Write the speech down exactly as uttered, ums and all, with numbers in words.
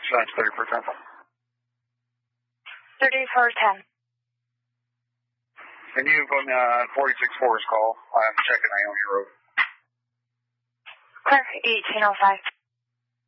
That's thirty-four ten. thirty-four ten. Can you put me on forty-six four's call? I'm checking Ionia Road. Clear, eighteen oh five.